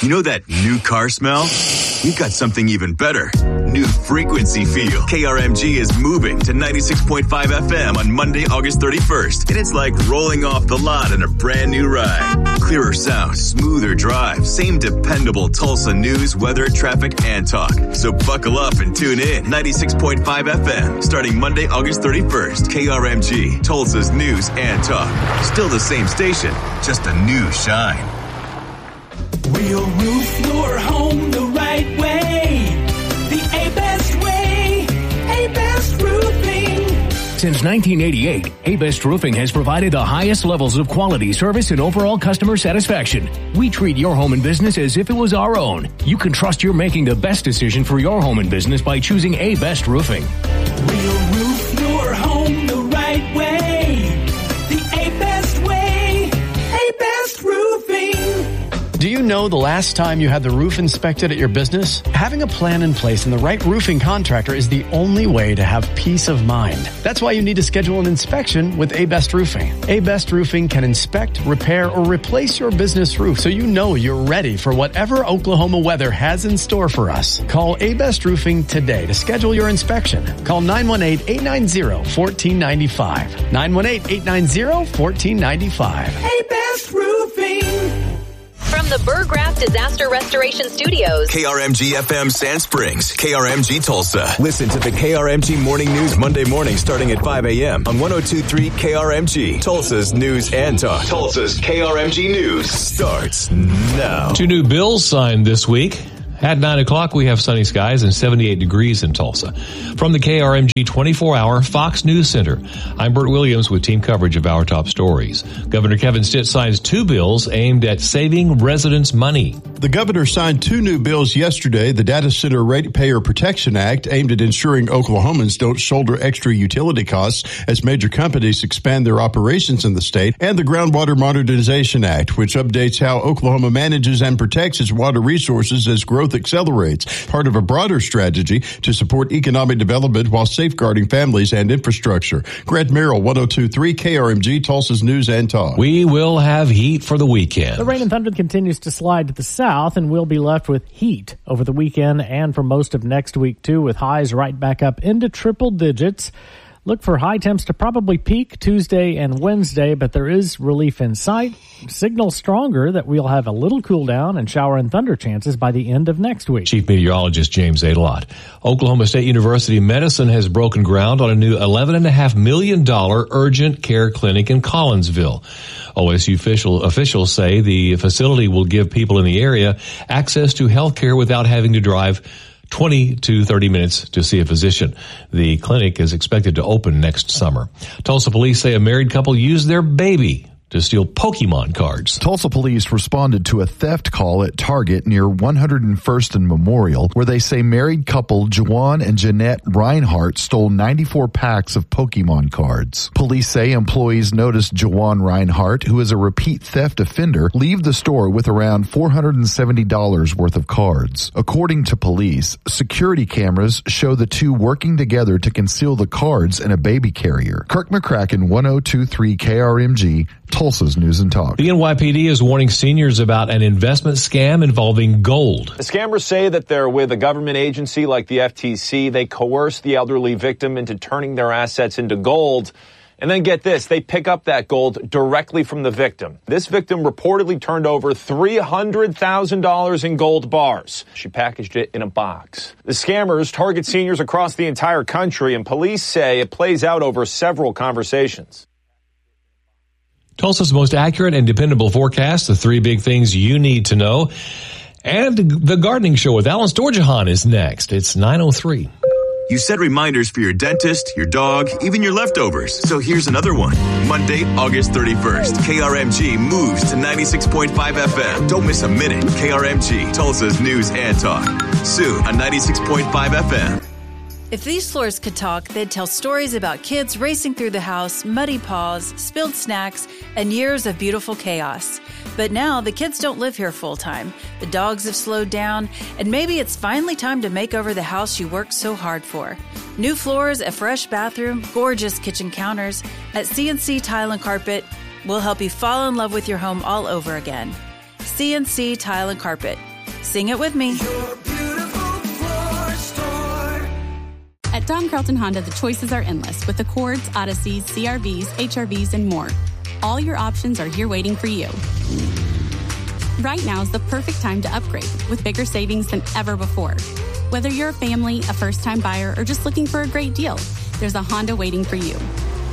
You know that new car smell? We've got something even better. New frequency feel. KRMG is moving to 96.5 FM on Monday, August 31st. And it's like rolling off the lot in a brand new ride. Clearer sound, smoother drive, same dependable Tulsa news, weather, traffic, and talk. So buckle up and tune in. 96.5 FM, starting Monday, August 31st. KRMG, Tulsa's news and talk. Still the same station, just a new shine. We'll roof your home the right way. The A-Best way. A-Best Roofing. Since 1988, A-Best Roofing has provided the highest levels of quality, service, and overall customer satisfaction. We treat your home and business as if it was our own. You can trust you're making the best decision for your home and business by choosing A-Best Roofing. We'll roof your home the right way. The A-Best way. A-Best Roofing. Do you know the last time you had the roof inspected at your business? Having a plan in place and the right roofing contractor is the only way to have peace of mind. That's why you need to schedule an inspection with A-Best Roofing. A-Best Roofing can inspect, repair, or replace your business roof so you know you're ready for whatever Oklahoma weather has in store for us. Call A-Best Roofing today to schedule your inspection. Call 918-890-1495. 918-890-1495. A-Best Roofing. From the Burgraff Disaster Restoration Studios. KRMG FM Sand Springs. KRMG Tulsa. Listen to the KRMG Morning News Monday morning starting at 5 a.m. on 102.3 KRMG. Tulsa's news and talk. Tulsa's KRMG News starts now. 2 new bills signed this week. At 9 o'clock, we have sunny skies and 78 degrees in Tulsa. From the KRMG 24-hour Fox News Center, I'm Bert Williams with team coverage of our top stories. Governor Kevin Stitt signs 2 bills aimed at saving residents money. The governor signed 2 new bills yesterday, the Data Center Ratepayer Protection Act, aimed at ensuring Oklahomans don't shoulder extra utility costs as major companies expand their operations in the state, and the Groundwater Modernization Act, which updates how Oklahoma manages and protects its water resources as growth accelerates, part of a broader strategy to support economic development while safeguarding families and infrastructure. Grant Merrill, 102.3 KRMG, Tulsa's News and Talk. We will have heat for the weekend. The rain and thunder continues to slide to the south, and we'll be left with heat over the weekend and for most of next week, too, with highs right back up into triple digits. Look for high temps to probably peak Tuesday and Wednesday, but there is relief in sight. Signals stronger that we'll have a little cool down and shower and thunder chances by the end of next week. Chief Meteorologist James Adelot. Oklahoma State University Medicine has broken ground on a new $11.5 million urgent care clinic in Collinsville. OSU officials say the facility will give people in the area access to health care without having to drive 20 to 30 minutes to see a physician. The clinic is expected to open next summer. Tulsa police say a married couple used their baby to steal Pokemon cards. Tulsa police responded to a theft call at Target near 101st and Memorial, where they say married couple Juwan and Jeanette Reinhart stole 94 packs of Pokemon cards. Police say employees noticed Juwan Reinhart, who is a repeat theft offender, leave the store with around $470 worth of cards. According to police, security cameras show the two working together to conceal the cards in a baby carrier. Kirk McCracken, 102.3 KRMG, Tulsa's News and Talk. The NYPD is warning seniors about an investment scam involving gold. The scammers say that they're with a government agency like the FTC. They coerce the elderly victim into turning their assets into gold. And then get this, they pick up that gold directly from the victim. This victim reportedly turned over $300,000 in gold bars. She packaged it in a box. The scammers target seniors across the entire country, and police say it plays out over several conversations. Tulsa's most accurate and dependable forecast, the 3 big things you need to know. And the Gardening Show with Alan Storjahan is next. It's 9:03. You set reminders for your dentist, your dog, even your leftovers. So here's another one. Monday, August 31st. KRMG moves to 96.5 FM. Don't miss a minute. KRMG, Tulsa's News and Talk. Soon on 96.5 FM. If these floors could talk, they'd tell stories about kids racing through the house, muddy paws, spilled snacks, and years of beautiful chaos. But now the kids don't live here full time. The dogs have slowed down, and maybe it's finally time to make over the house you worked so hard for. New floors, a fresh bathroom, gorgeous kitchen counters. At CNC Tile and Carpet, we'll help you fall in love with your home all over again. CNC Tile and Carpet. Sing it with me. At Don Carlton Honda, the choices are endless with Accords, Odysseys, CRVs, HRVs, and more. All your options are here waiting for you. Right now is the perfect time to upgrade with bigger savings than ever before. Whether you're a family, a first-time buyer, or just looking for a great deal, there's a Honda waiting for you.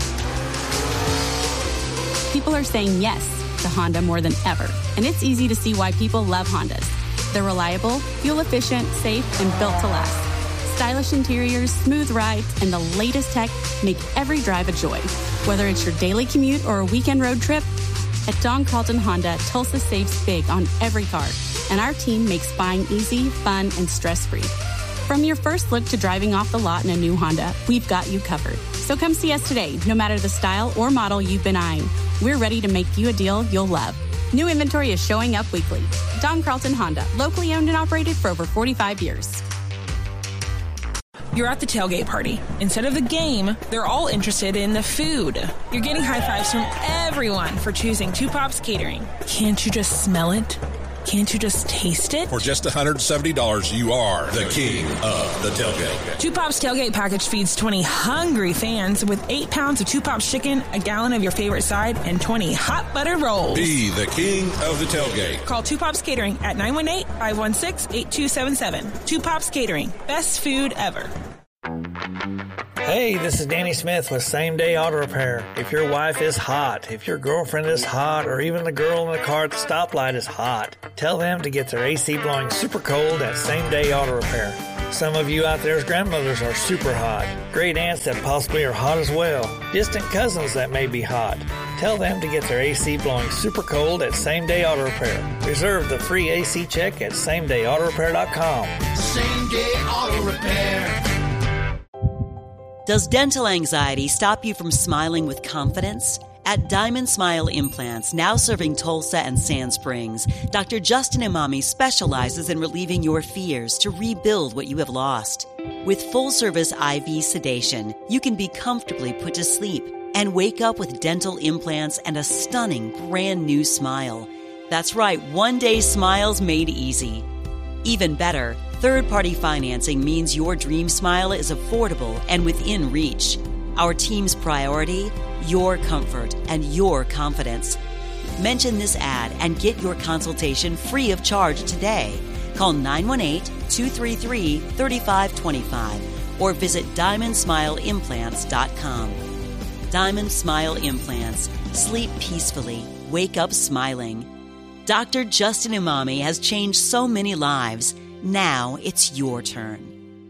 People are saying yes to Honda more than ever, and it's easy to see why people love Hondas. They're reliable, fuel-efficient, safe, and built to last. Stylish interiors, smooth rides, and the latest tech make every drive a joy. Whether it's your daily commute or a weekend road trip, at Don Carlton Honda, Tulsa saves big on every car, and our team makes buying easy, fun, and stress-free. From your first look to driving off the lot in a new Honda, we've got you covered. So come see us today, no matter the style or model you've been eyeing. We're ready to make you a deal you'll love. New inventory is showing up weekly. Don Carlton Honda, locally owned and operated for over 45 years. You're at the tailgate party. Instead of the game, they're all interested in the food. You're getting high fives from everyone for choosing Two Pops Catering. Can't you just smell it? Can't you just taste it? For just $170, you are the king of the tailgate. Two Pops Tailgate Package feeds 20 hungry fans with 8 pounds of Two Pops chicken, a gallon of your favorite side, and 20 hot buttered rolls. Be the king of the tailgate. Call Two Pops Catering at 918-516-8277. Two Pops Catering. Best food ever. Hey, this is Danny Smith with Same Day Auto Repair. If your wife is hot, if your girlfriend is hot, or even the girl in the car at the stoplight is hot, tell them to get their AC blowing super cold at Same Day Auto Repair. Some of you out there's grandmothers are super hot. Great aunts that possibly are hot as well. Distant cousins that may be hot. Tell them to get their AC blowing super cold at Same Day Auto Repair. Reserve the free AC check at SameDayAutoRepair.com. Same Day Auto Repair. Does dental anxiety stop you from smiling with confidence? At Diamond Smile Implants, now serving Tulsa and Sand Springs, Dr. Justin Imami specializes in relieving your fears to rebuild what you have lost. With full-service IV sedation, you can be comfortably put to sleep and wake up with dental implants and a stunning brand new smile. That's right, one-day smiles made easy. Even better, third-party financing means your dream smile is affordable and within reach. Our team's priority? Your comfort and your confidence. Mention this ad and get your consultation free of charge today. Call 918-233-3525 or visit DiamondSmileImplants.com. Diamond Smile Implants. Sleep peacefully. Wake up smiling. Dr. Justin Imami has changed so many lives. Now it's your turn.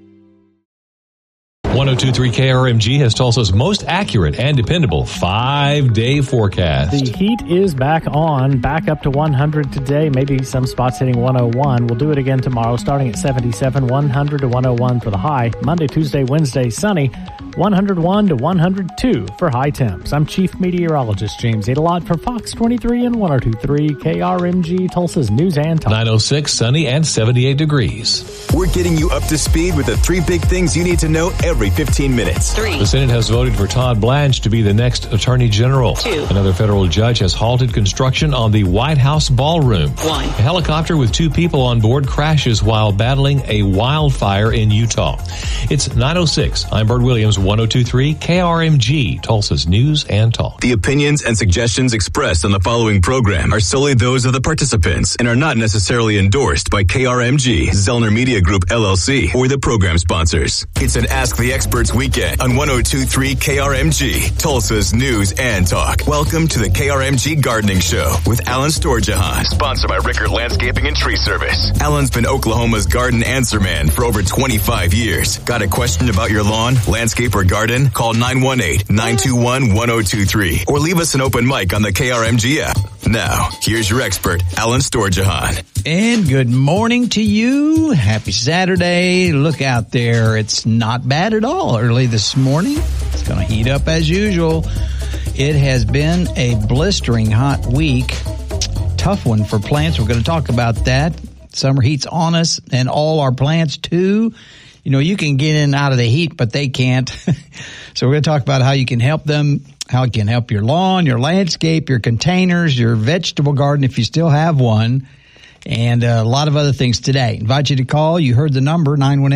102.3 KRMG has Tulsa's most accurate and dependable 5-day forecast. The heat is back on, back up to 100 today, maybe some spots hitting 101. We'll do it again tomorrow, starting at 77, 100 to 101 for the high. Monday, Tuesday, Wednesday, sunny, 101 to 102 for high temps. I'm Chief Meteorologist James Adelot for Fox 23 and 102.3 KRMG, Tulsa's News and Talk. 906, sunny and 78 degrees. We're getting you up to speed with the 3 big things you need to know every 15 minutes. 3. The Senate has voted for Todd Blanche to be the next Attorney General. 2. Another federal judge has halted construction on the White House ballroom. 1. A helicopter with 2 people on board crashes while battling a wildfire in Utah. It's 9:06. I'm Bert Williams, 102.3 KRMG, Tulsa's News and Talk. The opinions and suggestions expressed on the following program are solely those of the participants and are not necessarily endorsed by KRMG, Zellner Media Group, LLC, or the program sponsors. It's an Ask the Experts weekend on 102.3 KRMG, Tulsa's News and Talk. Welcome to the KRMG Gardening Show with Alan Storjahan, sponsored by Rickert Landscaping and Tree Service. Alan's been Oklahoma's garden answer man for over 25 years. Got a question about your lawn, landscape, or garden? Call 918-921-1023 or leave us an open mic on the KRMG app. Now, here's your expert, Alan Storjahan. And good morning to you. Happy Saturday. Look out there. It's not bad at all early this morning. It's going to heat up as usual. It has been a blistering hot week. Tough one for plants. We're going to talk about that. Summer heat's on us and all our plants too. You know, you can get in and out of the heat, but they can't. So we're going to talk about how you can help them, how it can help your lawn, your landscape, your containers, your vegetable garden if you still have one. and a lot of other things today. Invite you to call. You heard the number,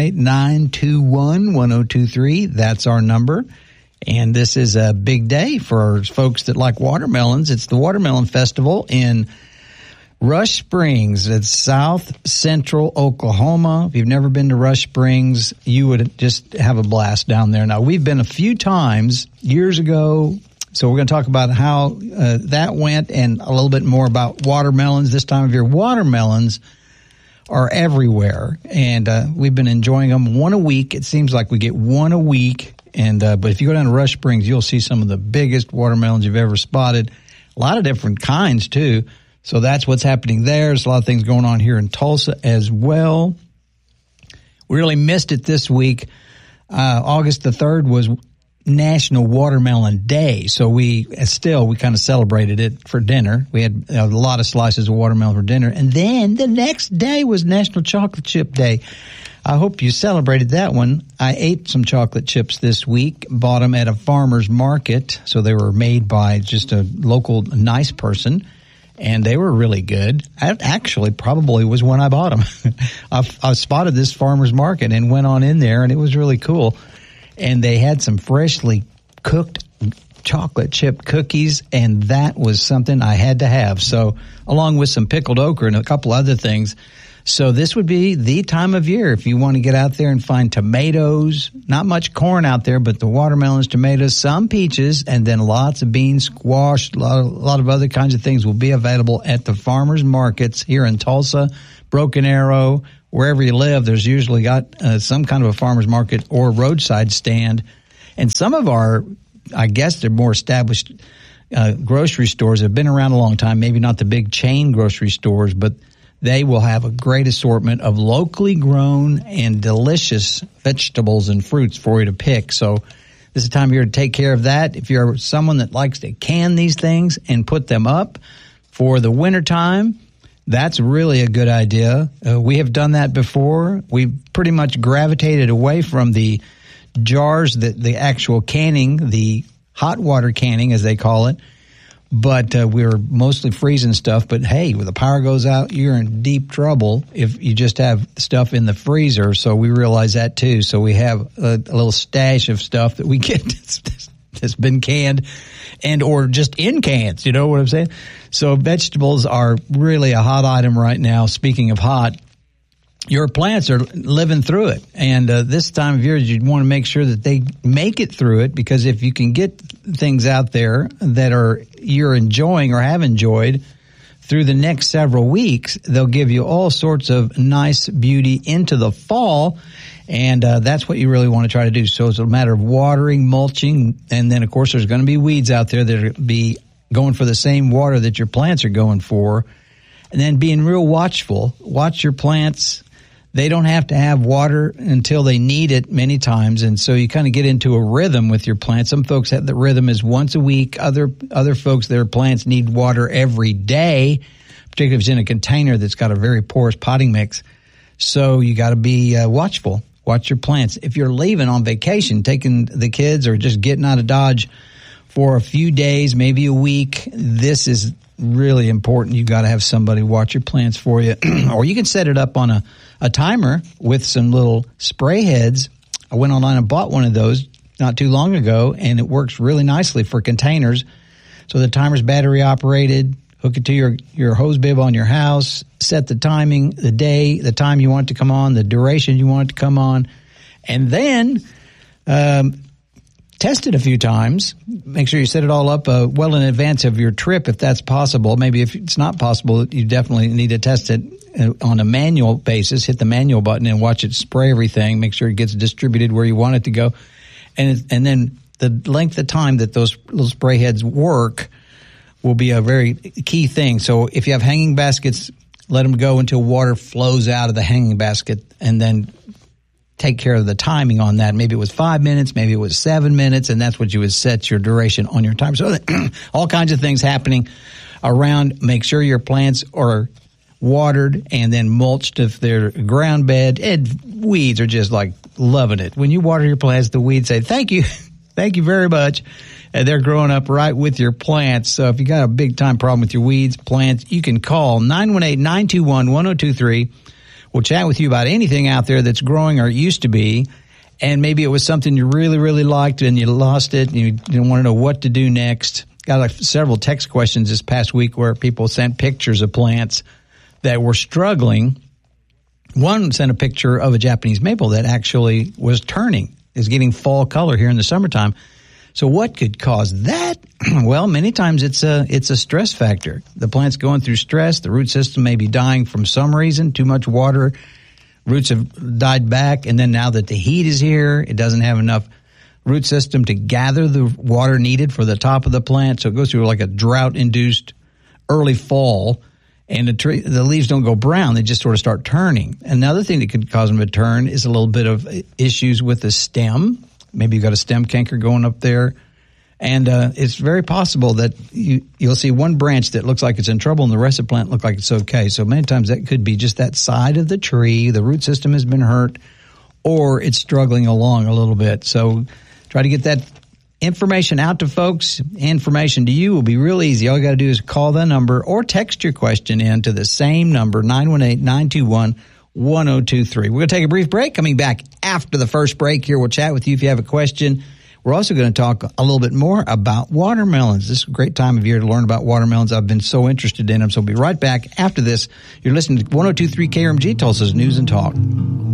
918-921-1023. That's our number. And this is a big day for folks that like watermelons. It's the Watermelon Festival in Rush Springs. It's south central Oklahoma. If you've never been to Rush Springs, you would just have a blast down there. Now, we've been a few times years ago, so we're going to talk about how that went and a little bit more about watermelons this time of year. Watermelons are everywhere, and we've been enjoying them one a week. It seems like we get one a week, and but if you go down to Rush Springs, you'll see some of the biggest watermelons you've ever spotted. A lot of different kinds, too. So that's what's happening there. There's a lot of things going on here in Tulsa as well. We really missed it this week. August the 3rd was National Watermelon Day. So we kind of celebrated it for dinner. We had a lot of slices of watermelon for dinner. And then the next day was National Chocolate Chip Day. I hope you celebrated that one. I ate some chocolate chips this week, bought them at a farmer's market. So they were made by just a local nice person. And they were really good. I actually probably was when I bought them. I spotted this farmer's market and went on in there, and it was really cool. And they had some freshly cooked chocolate chip cookies, and that was something I had to have. So, along with some pickled okra and a couple other things. So this would be the time of year if you want to get out there and find tomatoes. Not much corn out there, but the watermelons, tomatoes, some peaches, and then lots of beans, squash, a lot of other kinds of things will be available at the farmers markets here in Tulsa, Broken Arrow, wherever you live. There's usually got some kind of a farmers market or roadside stand. And some of our, I guess they're more established grocery stores have been around a long time, maybe not the big chain grocery stores, but they will have a great assortment of locally grown and delicious vegetables and fruits for you to pick. So this is the time of year to take care of that. If you're someone that likes to can these things and put them up for the wintertime, that's really a good idea. We have done that before. We've pretty much gravitated away from the jars, the actual canning, the hot water canning as they call it. But we're mostly freezing stuff. But, hey, when the power goes out, you're in deep trouble if you just have stuff in the freezer. So we realize that, too. So we have a little stash of stuff that we get that's been canned and or just in cans. You know what I'm saying? So vegetables are really a hot item right now. Speaking of hot, your plants are living through it. And this time of year, you'd want to make sure that they make it through it, because if you can get things out there that you're enjoying or have enjoyed through the next several weeks, they'll give you all sorts of nice beauty into the fall. And that's what you really want to try to do. So it's a matter of watering, mulching, and then, of course, there's going to be weeds out there that will be going for the same water that your plants are going for. And then being real watchful. Watch your plants. They don't have to have water until they need it many times, and so you kind of get into a rhythm with your plants. Some folks have the rhythm is once a week. Other folks, their plants need water every day, particularly if it's in a container that's got a very porous potting mix. So you got to be watchful. Watch your plants. If you're leaving on vacation, taking the kids or just getting out of Dodge for a few days, maybe a week, this is really important. You got to have somebody watch your plants for you, or you can set it up on a timer with some little spray heads. I went online and bought one of those not too long ago, and it works really nicely for containers. So the timer's battery operated. Hook it to your hose bib on your house. Set the timing, the day, the time you want it to come on, the duration you want it to come on, and then test it a few times. Make sure you set it all up well in advance of your trip if that's possible. Maybe if it's not possible, you definitely need to test it on a manual basis. Hit the manual button and watch it spray everything. Make sure it gets distributed where you want it to go. And then the length of time that those little spray heads work will be a very key thing. So if you have hanging baskets, let them go until water flows out of the hanging basket, and then take care of the timing on that. Maybe it was 5 minutes, maybe it was 7 minutes, and that's what you would set your duration on your timer. So all kinds of things happening around. Make sure your plants are watered and then mulched if they're ground bed. And weeds are just like loving it. When you water your plants, the weeds say, thank you. Thank you very much. And they're growing up right with your plants. So if you got a big-time problem with your weeds, plants, you can call 918-921-1023. We'll chat with you about anything out there that's growing or used to be. And maybe it was something you really, really liked and you lost it and you didn't want to know what to do next. Got several text questions this past week where people sent pictures of plants that were struggling. One sent a picture of a Japanese maple that actually was turning, is getting fall color here in the summertime. So what could cause that? Well, many times it's a stress factor. The plant's going through stress. The root system may be dying from some reason, too much water. Roots have died back, and then now that the heat is here, it doesn't have enough root system to gather the water needed for the top of the plant. So it goes through like a drought-induced early fall, and the leaves don't go brown. They just sort of start turning. Another thing that could cause them to turn is a little bit of issues with the stem. Maybe you've got a stem canker going up there. And it's very possible that you'll see one branch that looks like it's in trouble and the rest of the plant look like it's okay. So many times that could be just that side of the tree. The root system has been hurt or it's struggling along a little bit. So try to get that information out to folks. Information to you will be real easy. All you got to do is call the number or text your question in to the same number, 918-921-1023. We're going to take a brief break. Coming back after the first break here, we'll chat with you if you have a question. We're also going to talk a little bit more about watermelons. This is a great time of year to learn about watermelons. I've been so interested in them. So we'll be right back after this. You're listening to 102.3 KRMG, Tulsa's News and Talk.